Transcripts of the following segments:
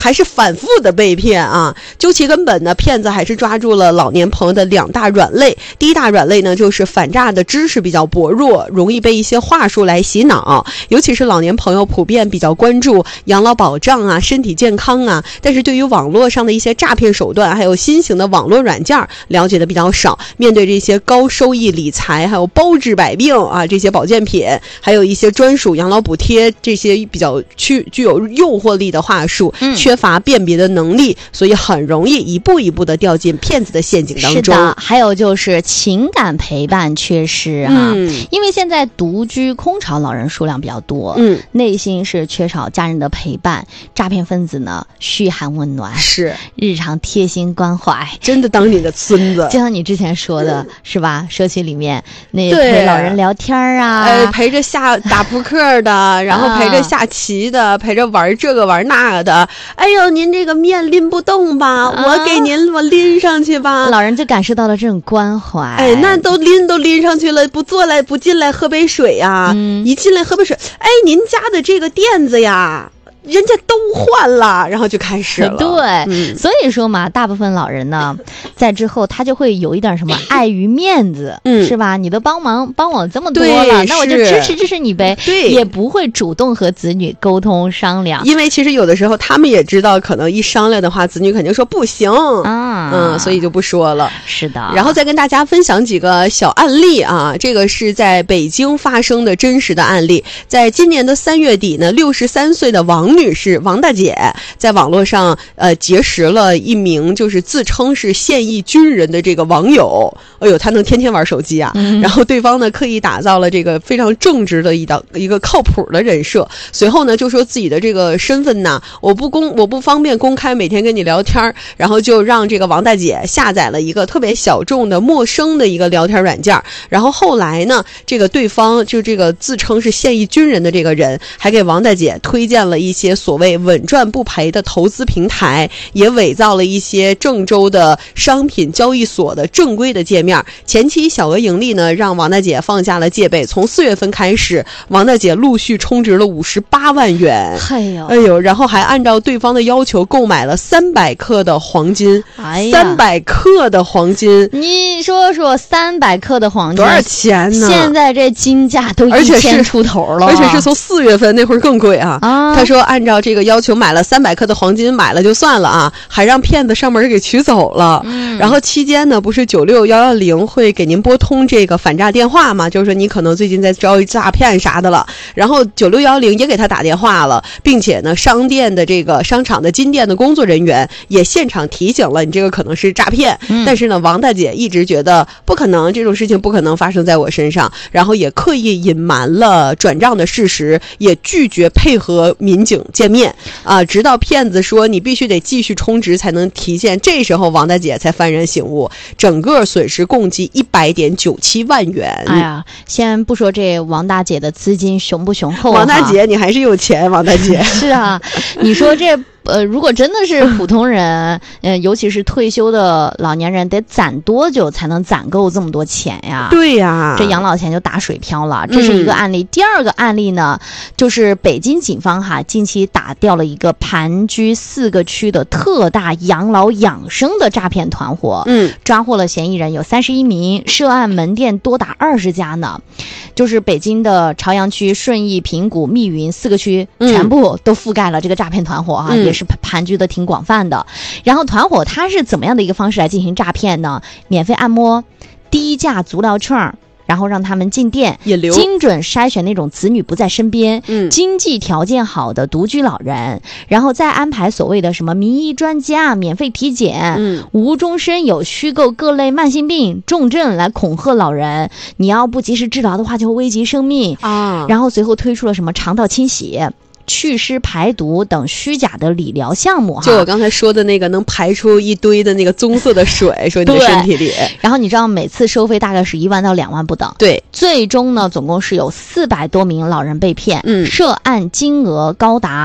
还是反复的被骗啊。究其根本呢，骗子还是抓住了老年朋友的2大软肋。第一大软肋呢，就是反诈的知识比较薄弱，容易被一些话术来洗脑，尤其是老年朋友普遍比较关注养老保障啊、身体健康啊，但是对于网络上的一些诈骗手段，还有新型的网络软件了解的比较少。面对这些高收益理财，还有包治百病啊这些保健品，还有一些专属养老补贴这些比较具有诱惑力的话术，缺乏辨别的能力，所以很容易一步一步的掉进骗子的陷阱当中。 是的，还有就是情感陪伴缺失啊，因为现在独居空巢老人数量比较多，内心是缺少家人的陪伴，诈骗分子呢嘘寒问暖， 是日常贴心关怀， 真的当你的孙子。 就像你之前说的，是吧？社区里面那陪老人聊天啊， 陪着打扑克的，然后陪着下棋的，陪着玩这个玩那个的。哎呦，您这个面拎不动吧？我给您我拎上去吧。 老人就感受到了这种关怀。 哎，那都拎上去了，不进来喝杯水呀？一进来喝杯水，哎，您家的这个垫子呀，人家都换了，然后就开始了。 对，所以说嘛，大部分老人呢，在之后他就会有一点什么碍于面子，是吧？你都帮我这么多了，那我就支持你呗。对，也不会主动和子女沟通商量， 因为其实有的时候他们也知道，可能一商量的话，子女肯定说不行所以就不说了。 是的。 然后再跟大家分享几个小案例啊，这个是在北京发生的真实的案例。在今年的3月底呢，63岁的王女士，王大姐，在网络上结识了一名就是自称是现役军人的这个网友。哎呦，他能天天玩手机啊！然后对方呢刻意打造了这个非常正直的一个靠谱的人设。随后呢就说自己的这个身份呢，我不方便公开，每天跟你聊天，然后就让这个王大姐下载了一个特别小众的陌生的一个聊天软件。然后后来呢，这个对方就这个自称是现役军人的这个人，还给王大姐推荐了一些所谓稳赚不赔的投资平台，也伪造了一些郑州的商品交易所的正规的界面。前期小额盈利呢，让王大姐放下了戒备。从4月份开始，王大姐陆续充值了58万元。哎呦，然后还按照对方的要求购买了300克的黄金。300克的黄金， 你说说300克的黄金多少钱呢？ 现在这金价都1000出头了， 而且是从4月份那会儿更贵啊。他说按照这个要求买了300克的黄金，买了就算了啊，还让骗子上门给取走了。然后期间呢，不是96110会给您拨通这个反诈电话吗？就是说你可能最近在遭遇诈骗啥的了，然后9610也给他打电话了，并且呢，商场的金店的工作人员也现场提醒了你这个可能是诈骗。但是呢，王大姐一直觉得不可能，这种事情不可能发生在我身上，然后也刻意隐瞒了转账的事实，也拒绝配合民警见面啊，直到骗子说你必须得继续充值才能提现，这时候王大姐才幡然醒悟，整个损失共计100.97万元。 哎呀，先不说这王大姐的资金雄不雄厚， 王大姐你还是有钱，王大姐是啊，你说这如果真的是普通人，尤其是退休的老年人，得攒多久才能攒够这么多钱呀？ 对呀， 这养老钱就打水漂了。这是一个案例。第二个案例呢，就是北京警方近期打掉了一个盘踞4个区的特大养老养生的诈骗团伙。抓获了嫌疑人有31名，涉案门店多达20家呢。就是北京的朝阳区、顺义、平谷、密云4个区，全部都覆盖了这个诈骗团伙也是盘踞的挺广泛的。然后团伙它是怎么样的一个方式来进行诈骗呢？免费按摩、低价足疗券，然后让他们进店，精准筛选那种子女不在身边、经济条件好的独居老人，然后再安排所谓的什么名医专家免费体检，无中生有，虚构各类慢性病重症来恐吓老人，你要不及时治疗的话就会危及生命啊。然后随后推出了什么肠道清洗、祛湿排毒等虚假的理疗项目就我刚才说的那个能排出一堆的那个棕色的水说你的身体里， 然后你知道每次收费大概是1万到2万不等。 对， 最终呢总共是有400多名老人被骗，涉案金额高达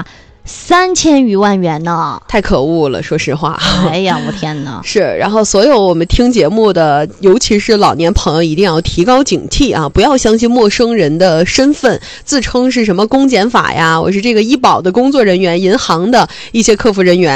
3000余万元呢， 太可恶了，说实话。 哎呀，我天哪！ 是，然后所有我们听节目的，尤其是老年朋友，一定要提高警惕啊！不要相信陌生人的身份，自称是什么公检法呀，我是这个医保的工作人员、银行的一些客服人员。